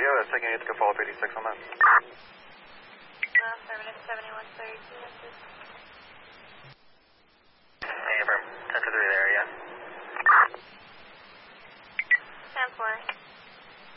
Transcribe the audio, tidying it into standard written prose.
radio. Taking it to follow 36 on that. Affirmative 7132. Hey, affirm. 10-3 there, yeah. 10-4.